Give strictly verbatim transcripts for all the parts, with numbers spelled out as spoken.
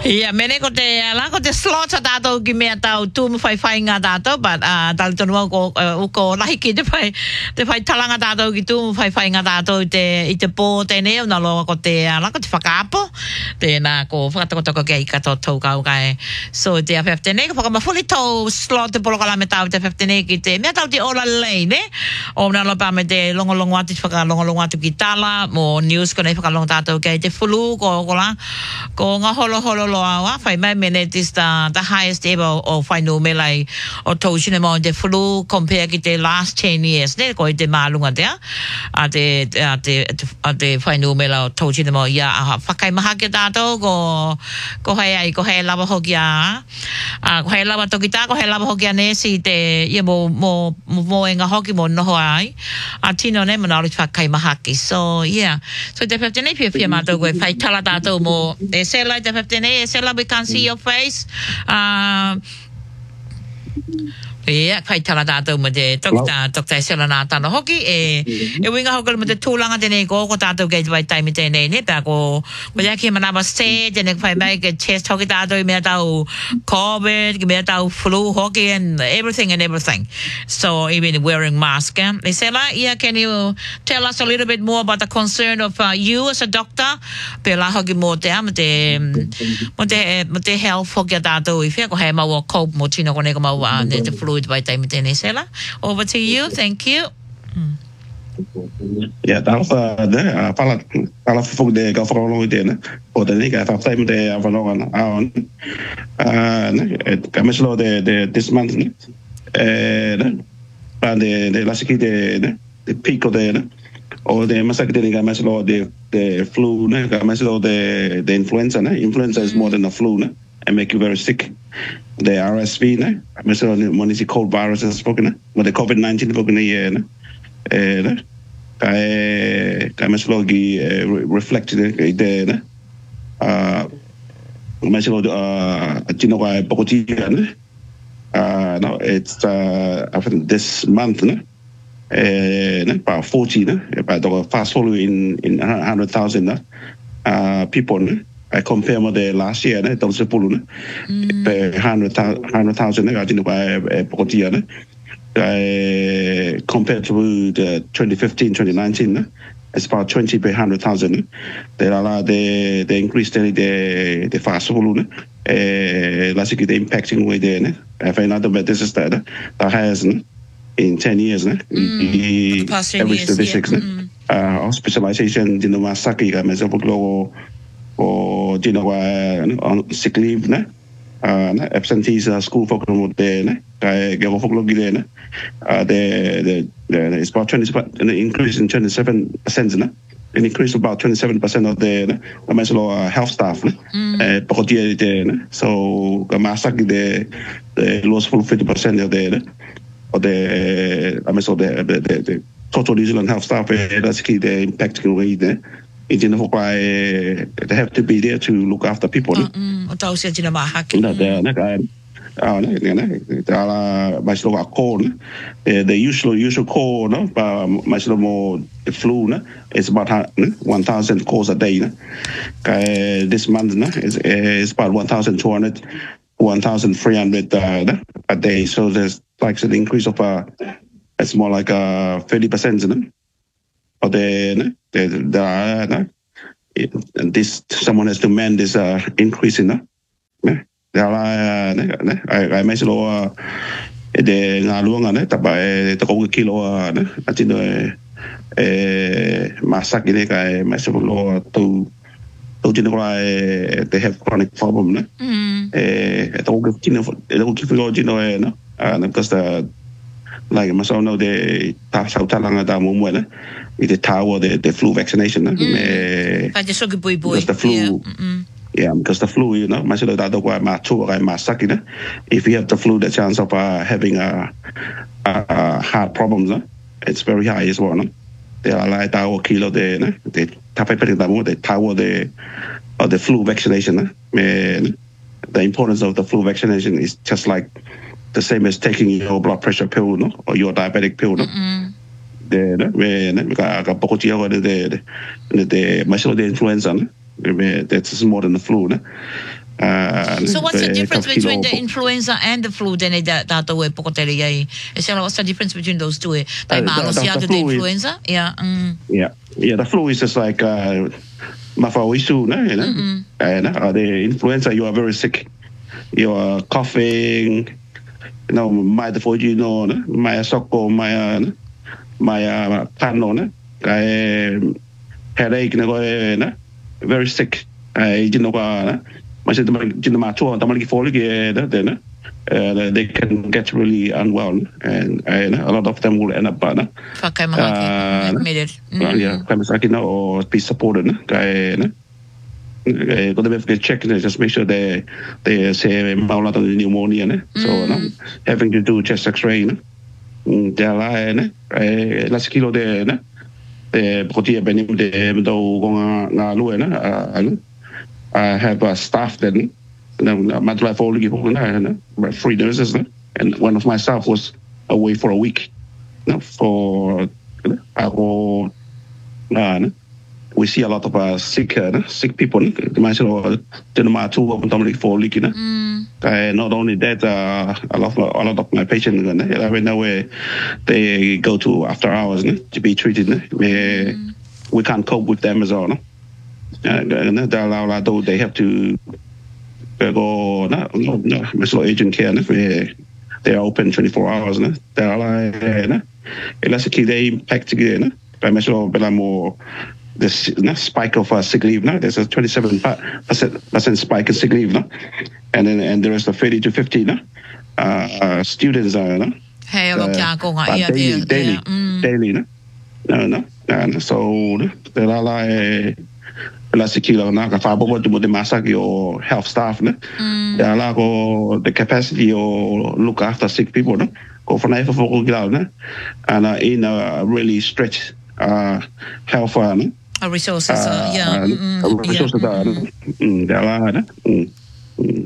Ia, mene ko te, la ko te slot sa tātou ki mea tau tūmu whai whai ngā tātou, but uh, tālu tonu au ko, uh, uko lahi ki te whai, te whai talanga tātou ki tūmu whai whai ngā tātou te, i te pō tēne, una loa ko te, uh, la ko te whakaapo, tēnā ko whakatakotoko ke i kato tau kau kai. So te a whiawhtene, ko whakamawhuli tau slot te poloka la me tau te whiawhtene ki te, mea tau te ora lei, ne? O mna lopa me te longolongo atu, te whakalongolongo atu ki tala, mo news ko nei whakalongo tātou ke te fulu, ko, ko la, ko ngā holo holo loa whai mai mene is the, the highest ever o whainau me lai o taushina mo te flu compare ki te last ten years ne ko i te mālunga tea a te a te a te whainau me lai o taushina mo ia a whakai maha ki tātou ko ko hei ai ko hei lawa hoki a a ko hei lawa toki tā ko hei lawa hoki a ne si te ia mo mo mo enga hoki mo noho ai a tino ne mana ori whakai maha ki so yeah so te whiawhtene pia pia mātou koe whai tala tātou mo e se lai te whiawhtene Sela, we can't see your face. Uh, yeah, kai tala tātou mo te tokta, tokta e sela nā tāna hoki. E, e winga hoki mo te tūlanga tēne ko, ko tātou kei te wai taimi tēnei, ne? Tā ko, ko ia ki manawa se, tēne whai mai ke chest hoki tātou, i mea tau COVID, ki mea tau flu hoki, and everything and everything. So, even wearing mask. Eh? E sela, ia, can you tell us a little bit more about the concern of uh, you as a doctor? Pe la hoki mo te, mo te, mo te, mo te health hoki a tātou, i whia ko hei maua cope mo tino kone ko maua, ne te flu by time tēnei sela. Over to you. Thank you. Mm. Yeah, tā wha ne, a pala, pala whawhuk de ka whakalongo i tēne. O te nika, wha taimi te a whanonga aon. Ne, ka meslo de, de this month, ne. E, ne, pa de, de lasiki de, ne, de peak o te, ne. O de masaki tēne ka meslo de, de flu, ne, ka meslo de, de influenza, ne. Influenza is more than a flu, ne. And make you very sick. The R S V, ne? Mesela one is the cold virus as spoken, but the COVID nineteen spoken here, ne? Eh, ne? Kai kai mesela gi reflected ide, ne? Ah, mesela ah, tino kai pokoti, ne? Ah, no, it's uh, I think this month, ne? Eh, ne? About forty, ne? About the fast follow in in one hundred thousand, ne? Ah, people, ne? I compare with the last year, ne, tau se pulu, ne, pe hundred thousand, ne, ati nuka e pokotia, ne, compared to the twenty fifteen, twenty nineteen, ne, it's about twenty per hundred thousand, ne, they la the the increase the the the fast pulu, ne, eh, lasiki the impacting way there, ne, I find out that this is that, that has, ne, in ten years, ne, mm. past ten years, statistics, yeah. ne, mm. uh, hospitalization, dino masaki, ka mesa puklo, o dino on sick leave, ne, uh, absentees uh, school for promote, ne, kai gego for logile, ne, uh, the the it's about twenty an increase in twenty seven percent, ne, an increase of about twenty seven percent of the ne, uh, health staff, ne, uh, pokotia de, ne, so kamasaki the the loss for fifty percent of the, ne, of the I mean so the the the total New Zealand health staff, that's key the impacting way there. They have to be there to look after people. O tau sia tina mahaki. Na te na ka ah na na te ala mais lo a call. The usual usual call no pa mais lo mo the flu na it's about one thousand calls a day na. Ka this month na is is about one thousand two hundred one thousand three hundred uh, a day, so there's like an increase of uh it's more like uh thirty percent na. Or the the the and this someone has to man this uh increase in that. There are I I mentioned uh the ngaluanga ne taba e te ko kilo ne atino e e masaki ne kai mesolo to to tino e they have chronic problem ne e to ko tino e ko kilo tino e no and because the like myself know the ta sa talanga da mo mo ne with the tower the the flu vaccination ne mm. uh, just boy boy the flu yeah, mm-hmm. yeah because the flu you know myself da do kwa ma to ga ma saki ne if you have the flu the chance of uh, having a, a, a heart problems ne? It's very high as well no there are like tower kilo de ne the tapai pe da mo the tower the of the flu vaccination ne me the importance of the flu vaccination is just like the same as taking your blood pressure pill, no, or your diabetic pill, no. The the the ka pokotia ko the the the muscle the influenza, no. That's more than the flu, no. Uh, So what's the eh, difference ka between the kilo- influenza and the flu then that that we pokatele yai? Is there what's the difference between those two? Tai Uh, malo the- siya the to the flu is- influenza? Yeah. Mm. Yeah, yeah. The flu is just like uh, mafawisu, no, you know. And uh, the influenza, you are very sick. You are coughing. You know, my the for you know, no? my soko, my uh, my uh, pano, no? I headache, no, no? Very sick. I you know, uh, my said you know, my tour, the money for the then. Uh, they can get really unwell, and uh, a lot of them will end up, uh, Pakai mahaki. Admitted. well, yeah, kami sa akin na or be supported na kaya na kaya kung they get checked na just make sure they they say mawala to pneumonia na so no having to do chest x-ray na dala na kaya last kilo de na de poti benim de do nga nga lu na ano I have a staff then na madla for lagi po na na three nurses na and one of my staff was away for a week no for ako uh, we see a lot of uh, sick uh, sick people. Dimensional cinema two of them for leaking. Not only that, uh, a lot of a lot of my patients, uh, I know where they go to after hours uh, to be treated. Uh, we, we can't cope with them as well. No? Uh, they have to go. No, no, no, agent care. No? They are open twenty-four hours. No? They are like, no? Let's keep the impact again. By more this no, spike of uh, sick leave. No? There's a twenty-seven percent spike in sick leave. No? And then and there is the thirty to fifty. No? Uh, uh, students are no? Hey, uh, yeah, daily, yeah, daily, yeah. Mm. daily. No? No, no. And so there are like. Last kilo na kafabo mo mo the masaki or health staff na there are go the capacity or look after sick people no go for na for go na and uh, in a really stretched uh health uh, no? Uh, resources, uh, yeah. uh, Mm-mm. resources yeah. mm -hmm. there are no? mm. Mm.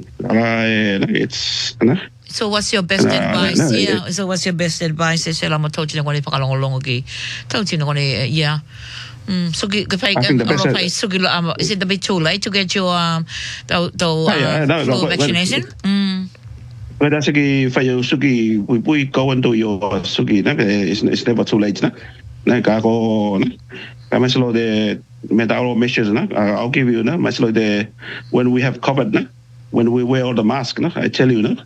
It's no? So what's your best No, advice? no, Yeah. it- So what's your best advice? Say la mo tauchi na ko ni pakalongolong gi. Tauchi na ko ni yeah. Mm, so gi ga fai I think the best- fai so gi um, is it a bit too late to get your um the the uh, yeah, no, no, flu but- vaccination? Mm. But that's again for you, Suki. We we go into your Suki. No, it's, it's never too late. No, no, kako. No, I mentioned the medical measures. No, I'll give you. No, mentioned the when we have COVID. No, when we wear all the mask. No, I tell you. No,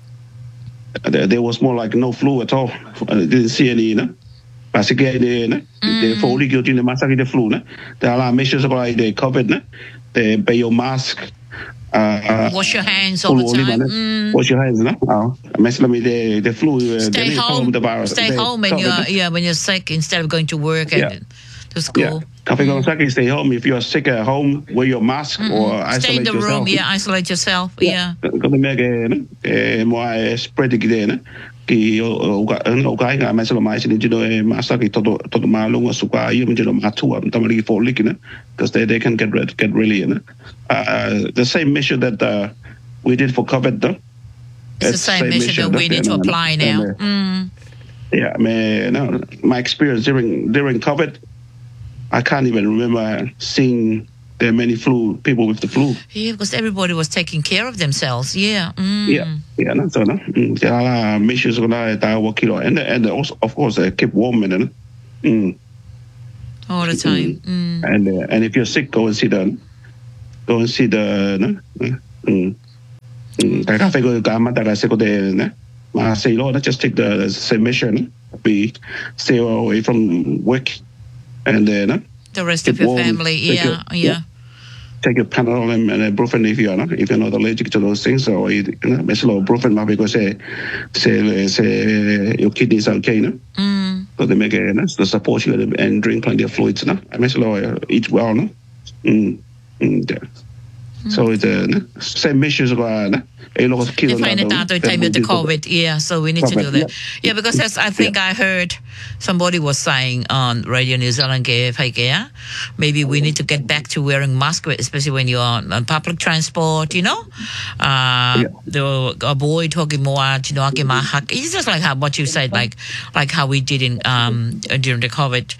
there, there was more like no flu at all. I didn't see any. No. Basically, the no, the fully guilty in the mask the flu. No, there are measures like the COVID. No, they pay your mask. Uh, Wash your hands all the full time. olive, Mm. Wash your hands, no? Oh, mesela the the flu. Uh, Stay they home. the virus. Stay They home when COVID, you're no? yeah when you're sick instead of going to work and Yeah. to school. Yeah. Kafe mm. Saki, stay home. If you are sick at home, wear your mask Mm-mm. or isolate Stay in the yourself. room. Yeah, isolate yourself. Yeah. Kalau mereka no, eh, mau spread kita no, ki uga uga ingat mesela mai sini judo masa ki todo todo malung suka ayu menjudo matu am tamari for lick no, because they they can get red, get really you know. Uh, the same measure that uh, we did for COVID though. It's the same measure that we need to apply now. Mm. Yeah, man. No, my experience during during COVID, I can't even remember seeing there many flu people with the flu. Yeah, because everybody was taking care of themselves. Yeah. Mm. Yeah, yeah. No, so no, mm, there are measures that I work kilo, and and also of course uh, keep warm and mm, All the time. mm, Mm. and uh, and if you're sick, go and see the go and see the no. Mm, mm. Kaya kafe ko kama taga se ko de no. Ma say lo, just take the same measure, no? Be stay away from work, and then uh, no. The rest Keep of your warm. family. Take Yeah. your- Yeah. Take your Panadol and, and ibuprofen if you're not if you're not allergic to those things, or you know, mesela ibuprofen maybe because say say say your kidneys are okay, no? Mm. So they make it, no? So support you and drink plenty of fluids, no? I mesela eat well, no? Mm. Mm, yeah. So it's uh, no? Same measures, uh, no? e lo ki If I tato time of the COVID, yeah, so we need to do that. Yeah, because as I think I heard somebody was saying on Radio New Zealand, maybe we need to get back to wearing masks, especially when you're on, on public transport, you know? Uh, the avoid talking more, you know, it's just like how, what you said, like like how we did in um, during the COVID.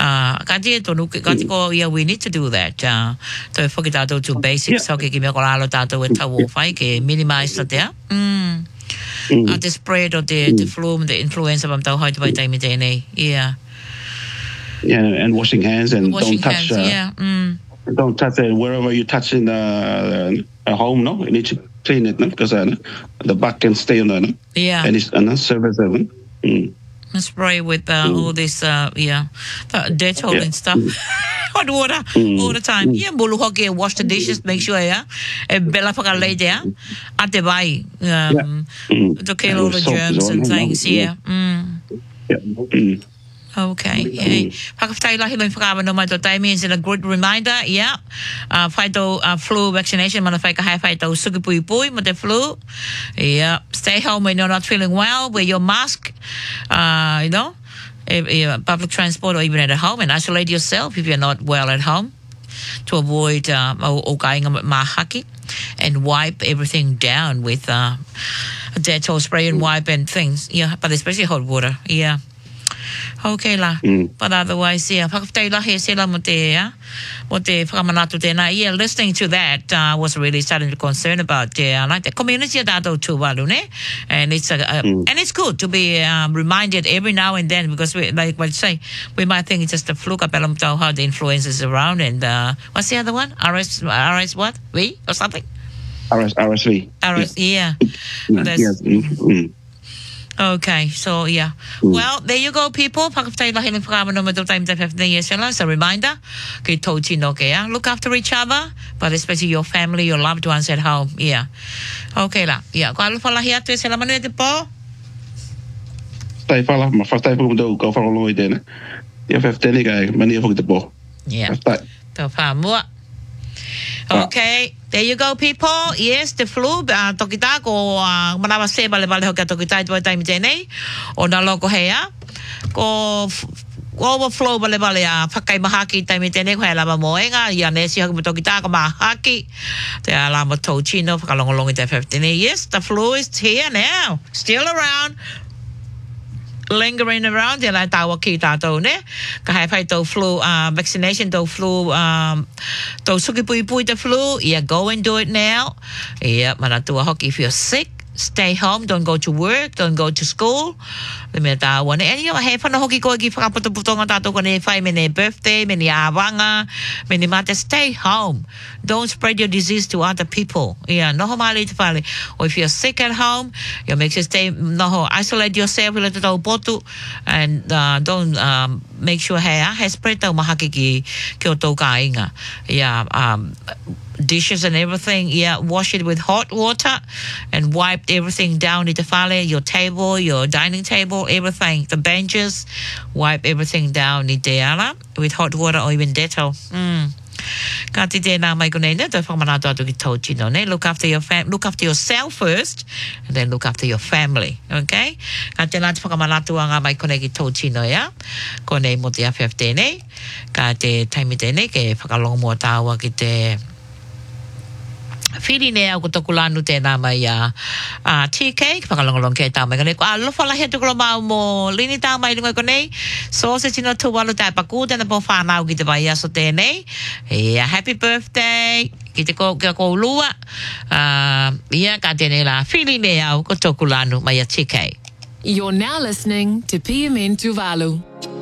Uh, yeah, we need to do that. Uh, so forget tato to basics, okay, give me a tato with a minimize that there. Mm. Mm. Uh, the spread of the, mm. the flu, the influenza of the yeah. Yeah, and washing hands and washing don't touch. Hands, uh, yeah. Mm. Don't touch it wherever you touch in the uh, home. No, you need to clean it, no, because uh, the bug can stay on there. No? Yeah. And it's uh, service. Uh, mm. Spray with uh, mm. all this, uh, yeah, Dettol yeah. and stuff. Mm. Hot water mm. all the time. Mm. Yeah, bulu hockey, wash the dishes, make sure, yeah. And bella for lay there. At the buy, um, mm. to kill all the germs and things, yeah. Mm. Yeah. Mm. Okay. Hey, pakaftai lahi loin whakawa no mai tō taimi is a good reminder. Yeah. Uh, whai tō uh, flu vaccination mana whai ka hai whai tō suki pui pui mo te flu. Yeah. Stay home when you're not feeling well. Wear your mask. Uh, you know, if, if, public transport or even at home, and isolate yourself if you're not well at home to avoid uh, o kainga mahaki, and wipe everything down with uh, Dettol spray and wipe and things. Yeah, but especially hot water. Yeah. Okay lah. Mm. But otherwise, yeah, yeah, listening to that uh, was really starting to concern about uh, like the community too, and it's a, a mm. and it's good to be um, reminded every now and then, because we, like what you say, we might think it's just a fluke about how the influence is around, and uh, what's the other one? R S R S what? V or something? R S R S V. R S yeah. yeah. Yes. Mm-hmm. Okay, so yeah. Mm. Well, there you go, people. So a reminder, look after each other, but especially your family, your loved ones at home. Yeah. Okay lah. Yeah. Kalau fala hiat tu selamat ni po. Tai fala, ma fatai po do ko fala lo ide. Ya fifteen guy, mani fo po. Yeah. To fa mo. Okay, there you go, people. Yes, the flu. Uh, tokita ko uh, manawa se bale bale hoka tokita ito time jene. O na loko hea ko overflow bale bale ya pakai mahaki time jene ko hela ba moenga ya nesi hoka tokita ko mahaki. Te ala mo to chino pakalongolong ite fifteen. Yes, the flu is here now, still around. Lingering around, and I tawa kita to ne. Kahai pai to flu uh, vaccination to flu um to suki pui pui the flu. Yeah, go and do it now. Yeah, manatua hockey if you're sick. Stay home. Don't go to work. Don't go to school. And you know, hey, no hoki ko gi whakaputo putonga tato ko ne whai mene birthday, mene awanga, mene mate. Stay home. Don't spread your disease to other people. Yeah, no homali te whale. Or if you're sick at home, you make sure stay, no isolate yourself, you let it all potu, and uh, don't um, make sure hey, ah, hey, spread tau mahaki ki ki o tau ka inga. Yeah, um, dishes and everything, yeah, wash it with hot water and wipe everything down in the fale, your table, your dining table, everything, the benches, wipe everything down in the with hot water or even Dettol. Mm. Look after your fam- look after yourself first, and then look after your family. Okay? Kate lang pagkamalatu ang may konegi tochino ya. Kone mo ti fifteen eh. Kate time itene ke pakalong mo tawa kite. Feeling ne ako to kulanu te na mai a T K pakalong ke ta mai kone ko alo fala he to ma mo lini ta mai ngoi kone so se chino to walu ta pa ku te na po fa na ki te mai so te ne e happy birthday ki te ko ko lua a ia ka te ne la feeling ne au ko to kulanu mai a T K. You're now listening to P M N Tuvalu.